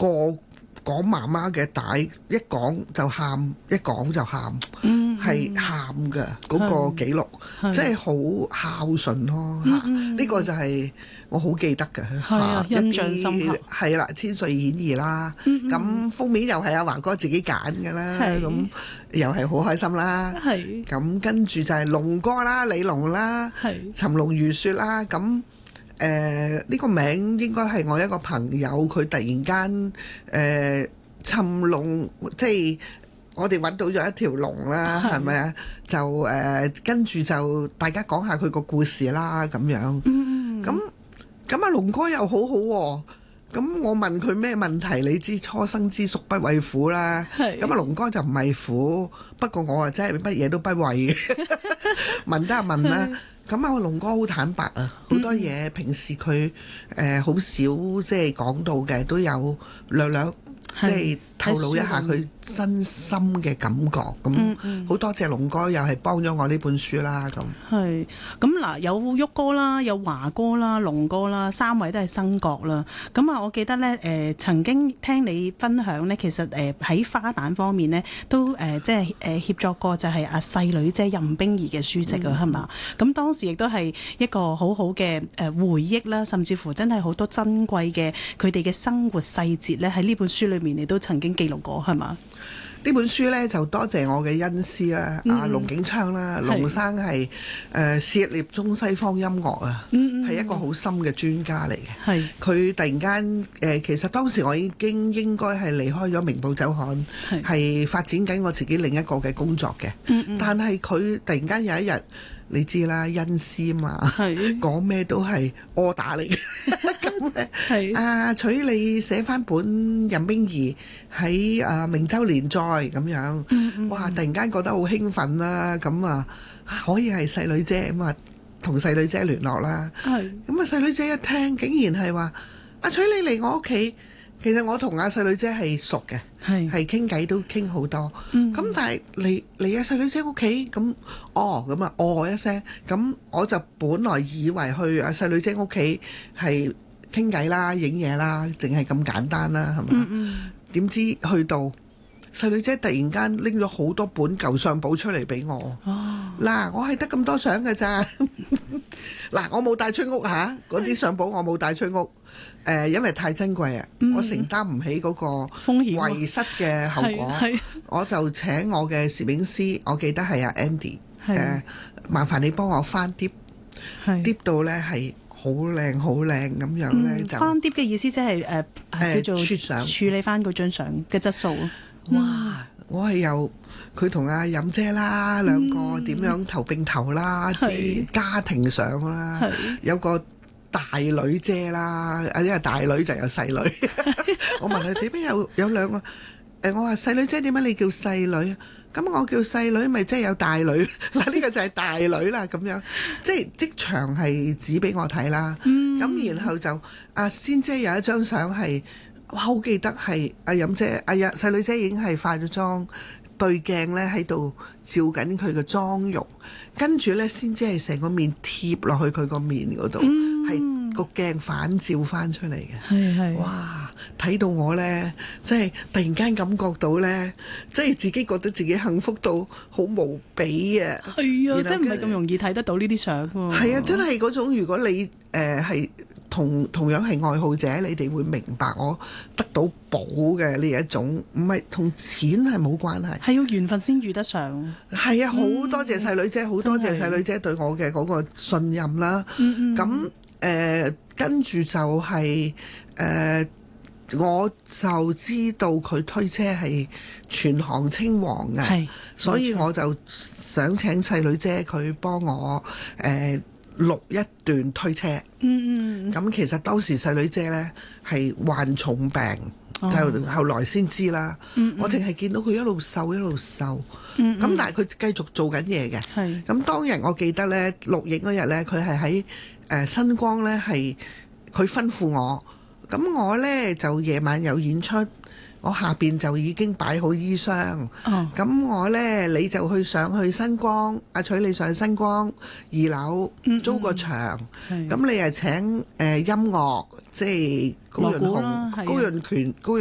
個講媽媽嘅帶，一講就喊，一講就喊，係喊嘅嗰個記錄，即係好孝順咯嚇。呢個就係我好記得嘅嚇， 印象深刻。 係啦，《千歲顯義》啦，咁封面又係阿華哥自己揀嘅啦，咁又係好開心啦。咁跟住就係龍哥啦，李龍啦，尋龍如雪啦，咁。呢個名應該係我一個朋友，佢突然間尋龍，即係我哋揾到咗一條龍啦，係咪啊？就跟住就大家講下佢個故事啦，咁樣。咁阿龍哥又好好喎。咁我問佢咩問題？你知初生之犢不畏虎啦。咁阿龍哥就唔係虎，不過我啊真係乜嘢都不畏嘅。問得就問啦。咁啊，龍哥好坦白啊，好多嘢平時佢好少即係講到嘅，都有略略即係透露一下佢真心嘅感覺。咁好多謝龍哥，又係幫咗我呢本書啦。咁嗱，有旭哥啦，有華哥啦，龍哥啦，三位都係新角啦。咁啊，我記得咧曾經聽你分享咧，其實喺花旦方面咧都即係協作過，就係阿細女姐任冰兒嘅書籍啊，係嘛？咁當時亦都係一個好好嘅回憶啦，甚至乎真係好多珍貴嘅佢哋嘅生活細節咧，喺呢本書裏面你都曾經記錄過，係嘛？ 呢本書呢，就多謝我嘅恩師啦，阿龍景昌啦，龍生係涉獵中西方音樂啊，係一個好深嘅專家嚟嘅。佢突然間其實當時我已經應該係離開咗明報週刊，係發展緊我自己另一個嘅工作嘅。但係佢突然間有一日，你知啦，恩師嘛，講咩都係柯打嚟嘅。咁阿取你寫翻本任冰兒喺明州連載咁樣，哇！突然間覺得好興奮啦，咁啊可以係細女姐咁啊，同細女姐聯絡啦。咁啊細女姐一聽，竟然係話阿取你嚟我屋企。其實我同阿細女姐係熟嘅，係傾偈都傾好多。咁但係嚟阿細女姐屋企咁，咁啊一聲，咁我就本來以為去阿細女姐屋企係傾偈啦、影嘢啦，淨係咁簡單啦，係嘛？點知去到細女姐突然間拎咗好多本舊相簿出嚟俾我。嗱，我係得咁多相㗎咋。嗱，我冇帶出屋嚇，嗰啲相簿我冇帶出屋。因為太珍貴啊，我承擔唔起嗰個遺失嘅後果，我就請我嘅攝影師，我記得係阿 Andy，麻煩你幫我翻碟到咧係好靚好靚咁樣咧。就翻碟嘅意思即係叫做處理翻嗰張相嘅質素。 哇！我係由佢同阿任姐啦兩個點樣頭並頭啦，啲家庭相啦，有個大女姐啦，因為大女就有細女。我問佢點解有兩個？我話細女姐點解你叫細女啊？咁我叫細女咪即係有大女嗱，呢個就係大女啦咁樣，即場係指俾我睇啦。咁然後就阿仙姐有一張相係好記得係阿任姐，細女姐已經係化咗妝，對鏡咧喺度照緊佢嘅妝容，跟住咧仙姐係成個面貼落去佢個面嗰度，係個鏡反照翻出嚟嘅。哇！睇到我咧，即係突然間感覺到咧，即係自己覺得自己幸福到好無比啊！ 係啊，真係唔係咁容易睇得到呢啲相喎。 係啊，真係嗰種如果你係同樣係愛好者，你哋會明白我得到寶嘅呢一種，唔係同錢係冇關係， 係要緣分先遇得上。 係啊，好多謝細女姐，好多謝細女姐對我嘅嗰個信任啦。咁跟住就係我就知道佢推車係全行稱王嘅，所以我就想請細女姐佢幫我錄一段推車。咁其實當時細女姐呢係患重病，就後來先知啦。我淨係見到佢一路瘦一路瘦，咁但係佢繼續做緊嘢嘅。咁當日我記得呢，錄影嗰日呢，佢係喺新光呢，係佢吩咐我。咁我呢就夜晚有演出，我下邊就已經擺好衣箱。咁我呢，你就上去新光，阿取你上去新光2樓租個場。咁你係請音樂，即係高潤鴻、高潤權、